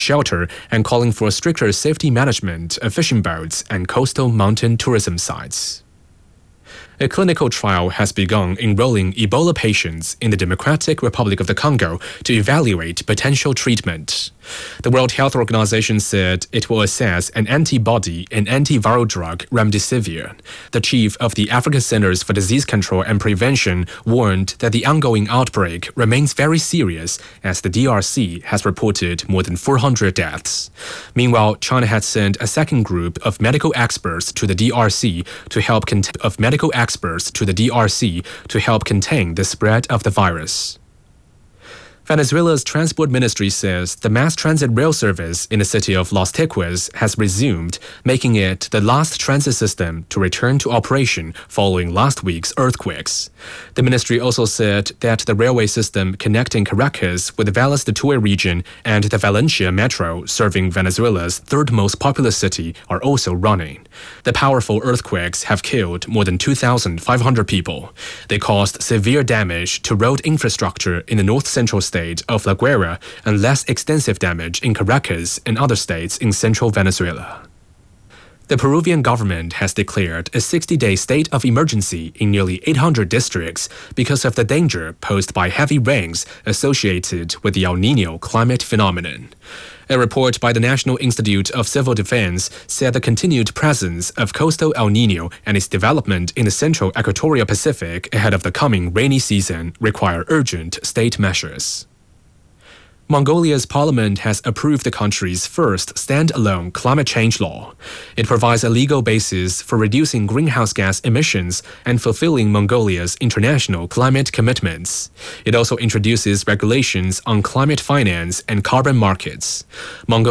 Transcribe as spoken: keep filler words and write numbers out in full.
shelter and calling for stricter safety management of fishing boats and coastal mountain tourism sites. A clinical trial has begun enrolling Ebola patients in the Democratic Republic of the Congo to evaluate potential treatment. The World Health Organization said it will assess an antibody and antiviral drug remdesivir. The chief of the Africa Centers for Disease Control and Prevention warned that the ongoing outbreak remains very serious, as the D R C has reported more than four hundred deaths. Meanwhile, China had sent a second group of medical experts to the D R C to help contain of medical experts to the D R C to help contain the spread of the virus. Venezuela's transport ministry says the mass transit rail service in the city of Los Teques has resumed, making it the last transit system to return to operation following last week's earthquakes. The ministry also said that the railway system connecting Caracas with the Valles de Tue region and the Valencia Metro, serving Venezuela's third most populous city, are also running. The powerful earthquakes have killed more than two thousand five hundred people. They caused severe damage to road infrastructure in the north-central state of La Guaira and less extensive damage in Caracas and other states in central Venezuela. The Peruvian government has declared a sixty-day state of emergency in nearly eight hundred districts because of the danger posed by heavy rains associated with the El Niño climate phenomenon. A report by the National Institute of Civil Defense said the continued presence of coastal El Niño and its development in the central equatorial Pacific ahead of the coming rainy season require urgent state measures. Mongolia's parliament has approved the country's first standalone climate change law. It provides a legal basis for reducing greenhouse gas emissions and fulfilling Mongolia's international climate commitments. It also introduces regulations on climate finance and carbon markets. Mongolia